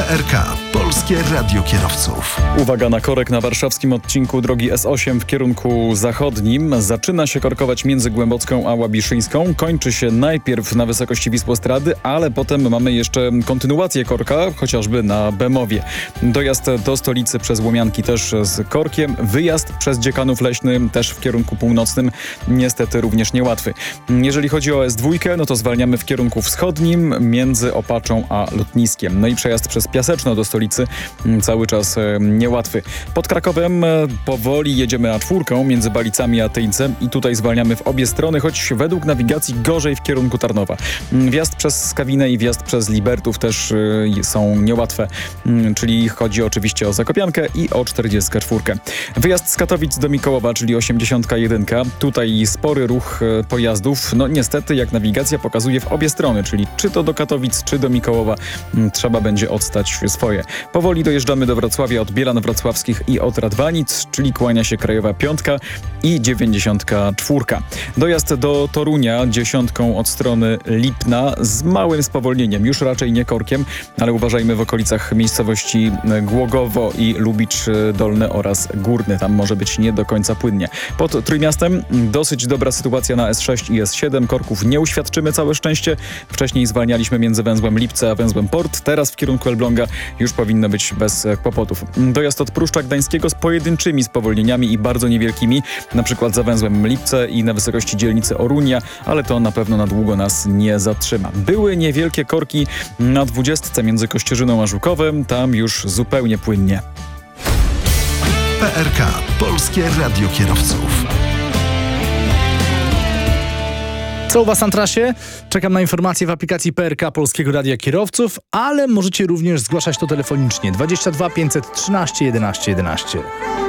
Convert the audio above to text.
PRK, Polskie Radio Kierowców. Uwaga na korek na warszawskim odcinku drogi S8 w kierunku zachodnim. Zaczyna się korkować między Głębocką a Łabiszyńską. Kończy się najpierw na wysokości Wisłostrady, ale potem mamy jeszcze kontynuację korka, chociażby na Bemowie. Dojazd do stolicy przez Łomianki też z korkiem. Wyjazd przez Dziekanów Leśny też w kierunku północnym niestety również niełatwy. Jeżeli chodzi o S2, no to zwalniamy w kierunku wschodnim między Opaczą a Lotniskiem. No i przejazd przez Piaseczno do stolicy cały czas niełatwy. Pod Krakowem powoli jedziemy A4 między Balicami a Tyńcem i tutaj zwalniamy w obie strony, choć według nawigacji gorzej w kierunku Tarnowa. Wjazd przez Skawinę i wjazd przez Libertów też są niełatwe, czyli chodzi oczywiście o Zakopiankę i o 44. Wyjazd z Katowic do Mikołowa, czyli 81. Tutaj spory ruch pojazdów. No niestety, jak nawigacja pokazuje, w obie strony, czyli czy to do Katowic, czy do Mikołowa trzeba będzie odstać swoje. Powoli dojeżdżamy do Wrocławia od Bielan Wrocławskich i od Radwanic, czyli kłania się Krajowa 5 i 94. Dojazd do Torunia 10 od strony Lipna z małym spowolnieniem, już raczej nie korkiem, ale uważajmy w okolicach miejscowości Głogowo i Lubicz Dolny oraz Górny. Tam może być nie do końca płynnie. Pod Trójmiastem dosyć dobra sytuacja na S6 i S7. Korków nie uświadczymy, całe szczęście. Wcześniej zwalnialiśmy między węzłem Lipce a węzłem Port. Teraz w kierunku Elbląga już powinno być bez kłopotów. Dojazd od Pruszcza Gdańskiego z pojedynczymi spowolnieniami i bardzo niewielkimi, na przykład za węzłem Lipce i na wysokości dzielnicy Orunia, ale to na pewno na długo nas nie zatrzyma. Były niewielkie korki na 20 między Kościerzyną a Żukowem, tam już zupełnie płynnie. PRK, Polskie Radio Kierowców. Co u Was na trasie? Czekam na informacje w aplikacji PRK Polskiego Radia Kierowców, ale możecie również zgłaszać to telefonicznie 22 513 11 11.